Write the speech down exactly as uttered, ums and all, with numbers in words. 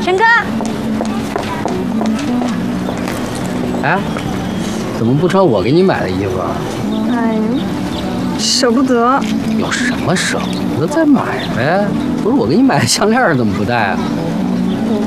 陈哥， 哎，怎么不穿我给你买的衣服啊？ 哎，舍不得。 有什么舍不得再买呗？不是我给你买的项链怎么不戴啊？